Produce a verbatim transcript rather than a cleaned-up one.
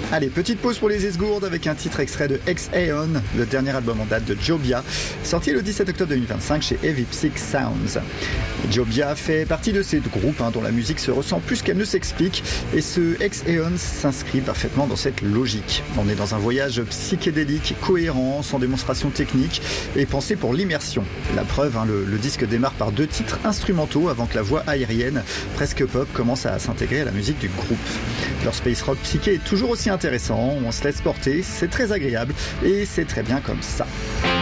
Allez, petite pause pour les esgourdes avec un titre extrait de Ex-Aeon, le dernier album en date de Jobia, sorti le dix-sept octobre deux mille vingt-cinq chez Heavy Psych Sounds. Jobia fait partie de ces groupes hein, dont la musique se ressent plus qu'elle ne s'explique, et ce Ex-Aeon s'inscrit parfaitement dans cette logique. On est dans un voyage psychédélique, cohérent, sans démonstration technique, et pensé pour l'immersion. La preuve, hein, le, le disque démarre par deux titres instrumentaux avant que la voix aérienne, presque pop, commence à s'intégrer à la musique du groupe. Leur space rock psyché est toujours aussi intéressant, on se laisse porter, c'est très agréable et c'est très bien comme ça.